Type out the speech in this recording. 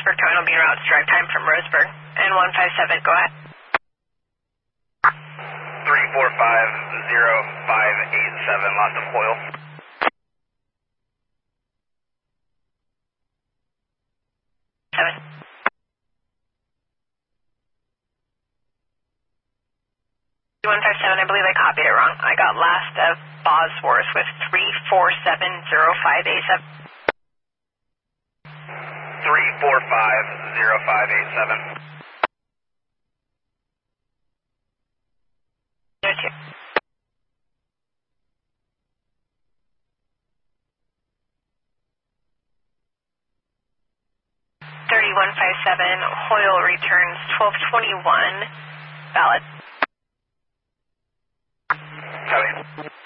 for Tone will be route drive time from Roseburg. And 157, go ahead. 3450587, lots of oil. Seven. 157, I believe I copied it wrong. I got last of Bosworth with 3470587. 3450587. No, two. Hoyle returns 1221, valid. Copy.